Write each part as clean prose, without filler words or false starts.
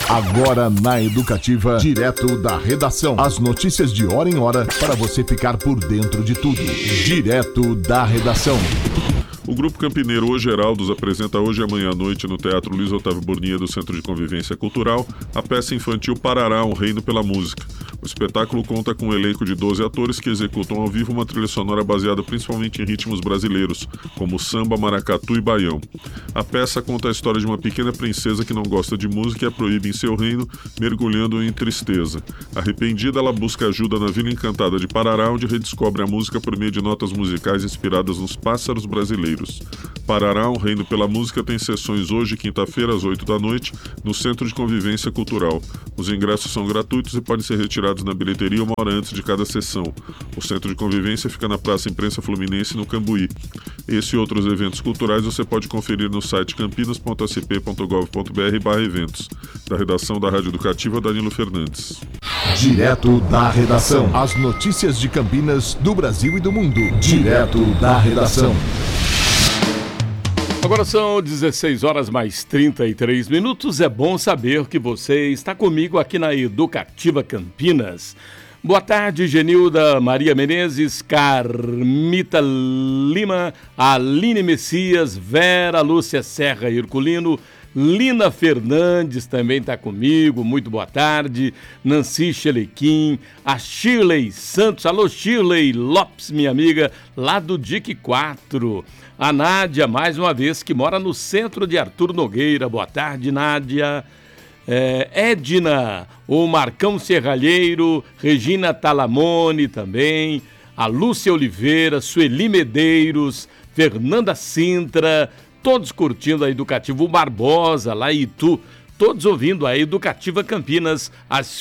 Agora na Educativa, direto da redação. As notícias de hora em hora para você ficar por dentro de tudo. Direto da redação. O Grupo Campineiro O Geraldos apresenta hoje e amanhã à noite no Teatro Luiz Otávio Burnia do Centro de Convivência Cultural a peça infantil Parará, um Reino pela Música. O espetáculo conta com um elenco de 12 atores que executam ao vivo uma trilha sonora baseada principalmente em ritmos brasileiros, como samba, maracatu e baião. A peça conta a história de uma pequena princesa que não gosta de música e a proíbe em seu reino, mergulhando em tristeza. Arrependida, ela busca ajuda na Vila Encantada de Parará, onde redescobre a música por meio de notas musicais inspiradas nos pássaros brasileiros. Parará, um Reino pela Música, tem sessões hoje, quinta-feira, às 8 da noite, no Centro de Convivência Cultural. Os ingressos são gratuitos e podem ser retirados na bilheteria 1 hora antes de cada sessão. O Centro de Convivência fica na Praça Imprensa Fluminense, no Cambuí. Esse e outros eventos culturais você pode conferir no site campinas.sp.gov.br/eventos. Da redação da Rádio Educativa, Danilo Fernandes. Direto da redação. As notícias de Campinas, do Brasil e do mundo. Direto da redação. Agora são 16 horas mais 33 minutos. É bom saber que você está comigo aqui na Educativa Campinas. Boa tarde, Genilda, Maria Menezes, Carmita Lima, Aline Messias, Vera Lúcia Serra Herculino, Lina Fernandes também está comigo, muito boa tarde. Nancy Chelequim, a Shirley Santos, alô Shirley Lopes, minha amiga, lá do DIC 4. A Nádia, mais uma vez, que mora no centro de Arthur Nogueira. Boa tarde, Nádia. Edna, o Marcão Serralheiro, Regina Talamone também, a Lúcia Oliveira, Sueli Medeiros, Fernanda Sintra, todos curtindo a Educativa, o Barbosa, lá em Itu, todos ouvindo a Educativa Campinas, às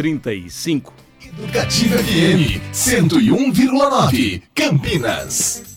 4h35. Educativa FM 101,9, Campinas.